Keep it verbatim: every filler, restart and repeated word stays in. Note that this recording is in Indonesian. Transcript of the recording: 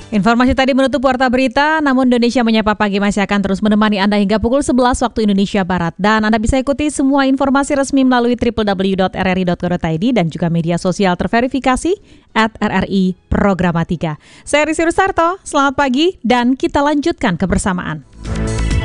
Informasi tadi menutup Warta Berita, namun Indonesia Menyapa Pagi masih akan terus menemani Anda hingga pukul sebelas waktu Indonesia Barat. Dan Anda bisa ikuti semua informasi resmi melalui w w w titik r r i titik co titik i d dan juga media sosial terverifikasi at R R I Programatika. Saya Risi Rusarto, selamat pagi dan kita lanjutkan kebersamaan.